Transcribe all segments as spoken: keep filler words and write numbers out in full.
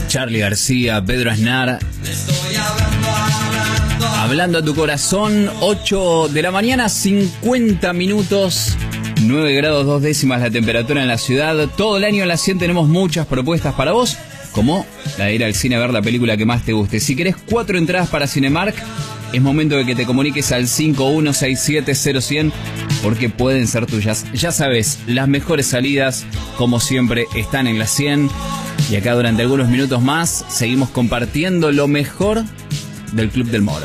Charly García, Pedro Aznar. Hablando a tu corazón, ocho de la mañana, cincuenta minutos, nueve grados dos décimas la temperatura en la ciudad. Todo el año en la cien tenemos muchas propuestas para vos, como la de ir al cine a ver la película que más te guste. Si querés cuatro entradas para Cinemark, es momento de que te comuniques al cinco uno seis siete cero cien porque pueden ser tuyas. Ya sabes, las mejores salidas, como siempre, están en la cien. Y acá durante algunos minutos más seguimos compartiendo lo mejor del Club del Moro.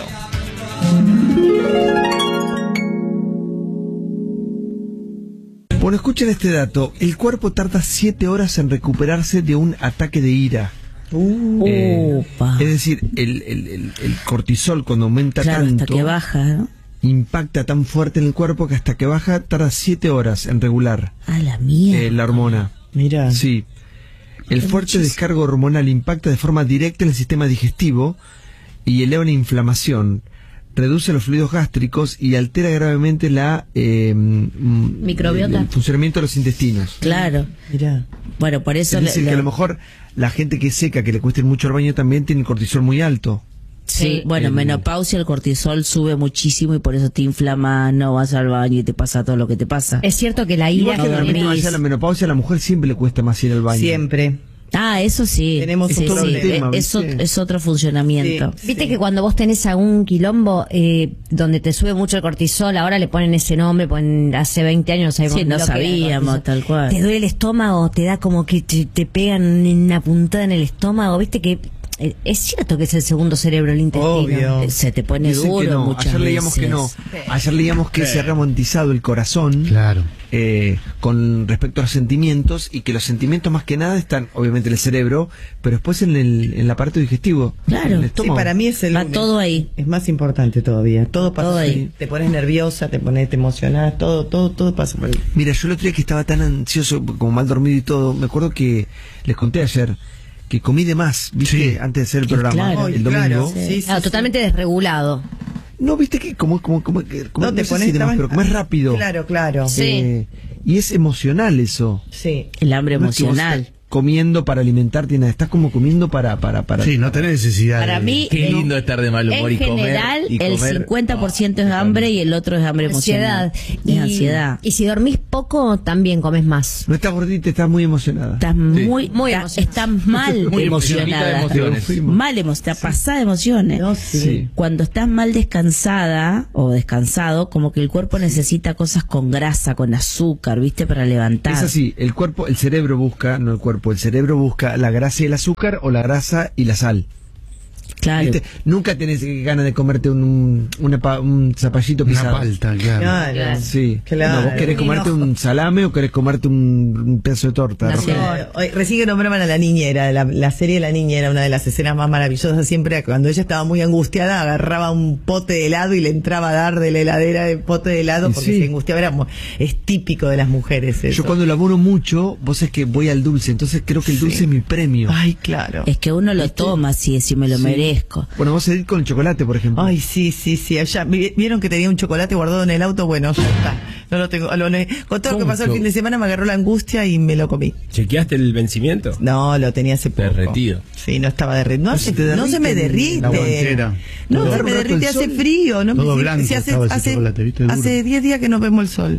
Bueno, escuchen este dato. El cuerpo tarda siete horas en recuperarse de un ataque de ira. Uh, eh, es decir, el, el, el, el cortisol cuando aumenta claro, tanto, hasta que baja, ¿no? Impacta tan fuerte en el cuerpo que hasta que baja tarda siete horas en regular. A la mía. Eh, la hormona. Mira. Sí. El fuerte descargo hormonal impacta de forma directa en el sistema digestivo y eleva la inflamación, reduce los fluidos gástricos y altera gravemente la eh, microbiota, el, el funcionamiento de los intestinos. Claro. Mira. Bueno, por eso es decir, le, que le... a lo mejor la gente que es seca, que le cuesta ir mucho al baño, también tiene el cortisol muy alto. Sí, bueno, en el... menopausia el cortisol sube muchísimo y por eso te inflama, no vas al baño y te pasa todo lo que te pasa. Es cierto que la ira... Igual que realmente vaya a la menopausia, a la mujer siempre le cuesta más ir al baño. Siempre. Ah, eso sí. Tenemos sí, un sí, problema, es, es otro funcionamiento. Sí, Viste sí. que cuando vos tenés algún quilombo eh, donde te sube mucho el cortisol, ahora le ponen ese nombre, ponen hace veinte años no sabíamos, sí, no sabíamos tal cual. Te duele el estómago, te da como que te, te pegan una puntada en el estómago, viste que es cierto que es el segundo cerebro, el intestino. Obvio. Se te pone Dicen duro que no. muchas Ayer leíamos veces. que no. Ayer leíamos que sí. se ha remontizado el corazón, claro. eh, con respecto a los sentimientos, y que los sentimientos más que nada están obviamente en el cerebro, pero después en el, en el aparato digestivo. Claro. En el Sí, estómago. para mí es el Va lunes. todo ahí. Es más importante todavía. Todo pasa Todo por ahí. ahí. Te pones nerviosa, te pones, te emocionás, todo, todo, todo pasa por ahí. Mira, yo el otro día que estaba tan ansioso, como mal dormido y todo, me acuerdo que les conté ayer que comí de más, ¿viste? Sí. Antes de hacer el Sí, programa, claro. el Claro, domingo. sí, sí, Claro, sí. totalmente desregulado. No, ¿viste que como como como que como, No, te no sé pones si de más, tan- pero comes rápido? Claro, claro. Sí. Eh, y es emocional eso. Sí. El hambre No es que vos emocional. estás comiendo para alimentarte, nada, estás como comiendo para para para. Sí, no tenés necesidad. Para de... mí, Qué en- lindo estar de mal humor en y comer. general, y el comer. cincuenta por ciento Ah, es hambre y el otro es hambre emocional. Ansiedad. Es Y, ansiedad. y si dormís poco, también comes más. No estás gordita, estás muy emocionada. Estás muy, Muy está- emocionada. estás mal Muy emocionada. emocionada de emociones. Fuimos. Mal emocionada, pasada de emociones. No, sí. Sí. Cuando estás mal descansada o descansado, como que el cuerpo necesita cosas con grasa, con azúcar, ¿viste? Para levantar. Es así, el cuerpo, el cerebro busca, no el cuerpo, el cerebro busca la grasa y el azúcar o la grasa y la sal. Claro. ¿Viste? Nunca tenés ganas de comerte un, un, una pa- un zapallito Una pisado. palta, claro. Claro. Sí, Claro. no, vos querés comerte un salame o querés comerte un, un pedazo de torta. No, roja. sí. No, hoy- recién que nombraban a la niñera, la, la serie de la niñera, una de las escenas más maravillosas siempre, cuando ella estaba muy angustiada, agarraba un pote de helado y le entraba a dar de la heladera de pote de helado Y porque sí. se angustiaba. Era mo- es típico de las mujeres eso. Yo cuando laburo mucho, vos es que voy al dulce, entonces creo que el dulce Sí. es mi premio. Ay, claro. Es que uno lo toma así, si me lo Sí. merezco. Bueno, vos seguís con el chocolate, por ejemplo. Ay, sí, sí, sí. Allá, vi- ¿vieron que tenía un chocolate guardado en el auto? Bueno, ya está. No lo tengo. Lo, ne- con todo lo que ¿Cómo pasó el que? fin de semana me agarró la angustia y me lo comí. ¿Chequeaste el vencimiento? No, lo tenía hace poco. Derretido. Sí, no estaba derretido. No, se hace- te no se me derrite derrite. la guantera. No, Todo se el me rato derrite, el hace sol. frío. No Todo me, blanco si hace, estaba ese hace, chocolate, ¿viste? Duro. hace diez días que no vemos el sol.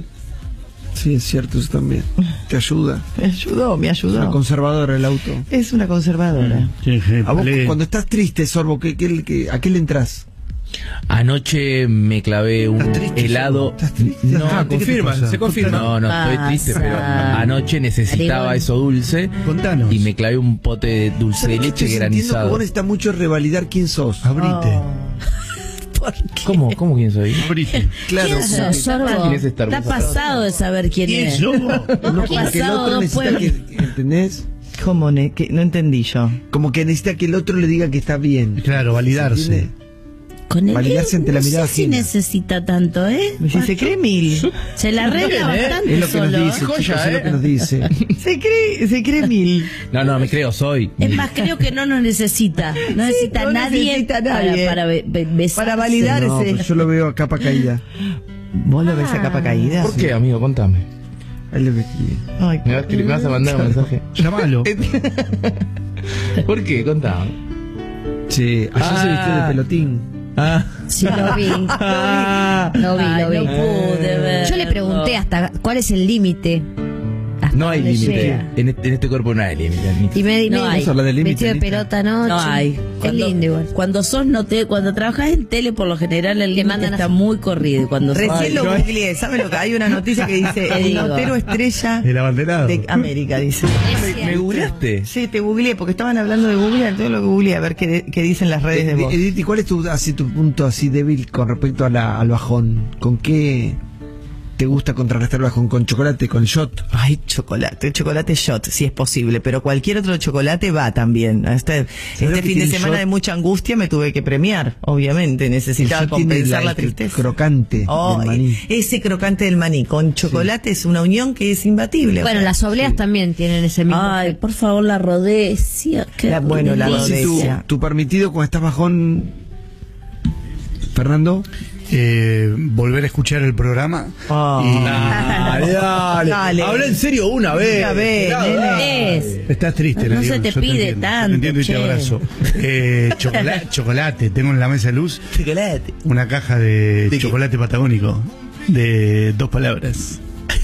Sí, es cierto, eso también. Te ayuda. Me ayudó, me Es una ayudó. conservadora el auto. Es una conservadora. Sí, sí, A vos, vale. cuando estás triste, Sorbo, ¿qué, qué, qué- ¿a qué le entras? Anoche me clavé un ¿Estás triste, helado. Sorbo? ¿Estás triste? No, Ah, ¿qué te confirma, pasa? se confirma. No, no estoy Pasa. triste, pero anoche necesitaba Maribón. eso dulce. Contanos. Y me clavé un pote de dulce de ¿Sabés que leche estoy sintiendo que granizado. vos necesitas mucho revalidar quién sos? Abrite. ¿Cómo? ¿Cómo quién soy? Abrite. Claro, ¿Quién como que- sos, Sorbo? ¿Quién es esta Está hermosa? pasado de saber quién ¿Quién es. sos? no, como que el pasado otro dos necesita que, pueblos. ¿entendés? ¿Cómo? Ne? Que, no entendí yo. Como que necesita que el otro le diga que está bien. Claro, validarse. ¿Entiende? Con el Validarse ante la no mirada sé si ajena. necesita tanto, ¿eh? Si se cree mil. Se la arregla bastante Es lo que solo. nos dice, Joya, chicos, es lo ¿eh? que nos dice. Se cree, se cree mil. No, no, me creo, soy. Es más, creo que no nos necesita. No necesita no nadie, necesita nadie. para, para be- be- besarse. Para validarse. No, pero yo lo veo a capa caída. ¿Vos lo ves a capa caída? ¿Por qué, amigo? Contame. Ahí le ve aquí. Ay, ¿Me vas, a escribir- me vas a mandar un mensaje? Llámalo. ¿Por qué? Contá. Sí, ayer Ah. se vistió de pelotín. Ah. Sí, lo vi. Ah. Lo vi, Ay, lo vi. no pude ver. Yo le pregunté hasta cuál es el límite. Hasta No hay dónde límite. llega. En este, en este cuerpo no hay límite. Y me, No me hay. Vamos a hablar del límite, vestido de Anita. pelota anoche. No hay. Es lindo igual. Cuando sos note, cuando trabajas en tele, por lo general el límite mandan a- está muy corrido. Y cuando sos- Recién Ay, lo no. googleé, ¿saben lo que? Hay una noticia que dice, Te el digo. notero estrella El abanderado. de América, dice. ¿Me, me googleaste? Sí, te googleé, porque estaban hablando de googlear, entonces lo googleé a ver qué, qué dicen las redes de Eh, vos. Edith, ¿y cuál es tu, así, tu punto así débil con respecto a la, al bajón? ¿Con qué te gusta contrarrestar el bajón? ¿Con chocolate, con shot? Ay, chocolate, chocolate shot, si es posible, pero cualquier otro chocolate va también. Este, lo este que fin de tiene semana shot? de mucha angustia me tuve que premiar, obviamente, necesitaba El shot tiene compensar la, el tristeza. crocante Oh, del maní. ese crocante del maní con chocolate es una unión que es imbatible. Bueno, O sea, las obleas también tienen ese mismo. Ay, efecto. por favor, la rodecia. qué La- bueno, la delicia. Así, tu, rodecia. tu permitido cuando estás bajón, Fernando. Eh, volver a escuchar el programa. Oh. Y- Dale, dale. Dale. Habla en serio una vez. Una vez, Claro. nene. Es. Estás triste, No la se digo, te yo pide entiendo, tanto, te entiendo y te che. abrazo. Eh, chocola- chocolate, tengo en la mesa de luz Chocolate. una caja de, ¿De qué? chocolate patagónico de dos palabras.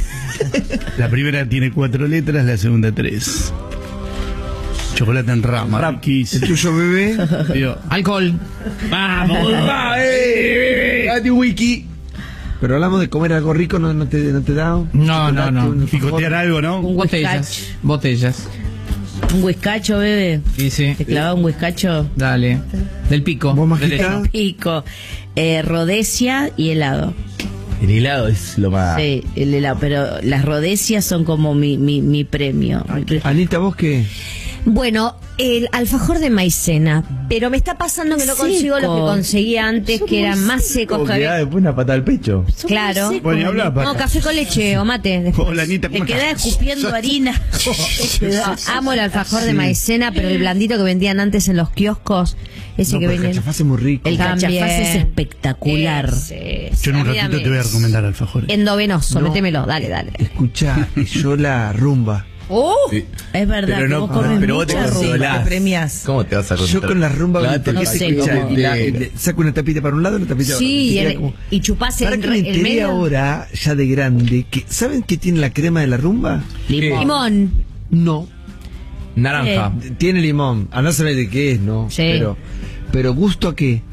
La primera tiene cuatro letras, la segunda tres. Chocolate en rama. ¿El riquísimo. tuyo, bebé? Digo, Alcohol. Vamos. Va, eh, eh, wiki. Pero hablamos de comer algo rico, ¿no, no, te, no te da? No, no, Chocolate, no. un picotear algo, ¿no? Un Botellas. whiskacho. Botellas. Un whiskacho, bebé. Sí, sí. ¿Te clavaba un whiskacho? Dale. Del pico. ¿Vos, Majita? Derecho. Pico. Eh, rodecia y helado. El helado es lo más. Sí, el helado. Pero las rodecias son como mi, mi, mi premio. Mi pre- Anita, ¿vos qué? Bueno, el alfajor de maicena, pero me está pasando que no Seco. consigo lo que conseguía antes, Son que muy eran más secos Como que que da había. después una patada al pecho. son Claro. muy secos. Bueno, y habla, No, Paca. café con leche o mate. después. Hola, Anita, Te ¿cómo quedás estás? escupiendo harina. No, amo el alfajor de maicena, pero el blandito que vendían antes en los kioscos, ese No, que pero el venía. cachafaz es muy rico. El También. cachafaz es espectacular. Ese, Yo en un a mí ratito dame te voy a recomendar alfajores. Endovenoso, No. métemelo, dale, dale. Escucha, yo la rumba. ¡Oh! Sí. Es verdad Pero que no, vos comes pero vos te mucha rumba. consolás. Te premias. ¿Cómo te vas a Yo controlar? con la rumba, Claro, porque no se sé escucha, cómo. y la- y le- saco una tapita para un lado y una tapita para otro. Sí, y, queda el- como- y chupás Ahora el, que me el enteré medio. ahora, ya de grande, que ¿saben qué tiene la crema de la rumba? Limón. Limón. No, Naranja. tiene limón. A no saber de qué es, ¿no? Sí. Pero, pero ¿gusto a qué?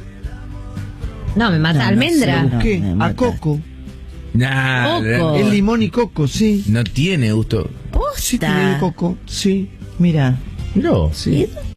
No, me mata. No, no Almendra. sé. No, ¿Qué? me A mata. coco. Nah, Coco. Es limón y coco, sí. no tiene gusto. Sí, tiene de coco, sí. Mira. No. Sí.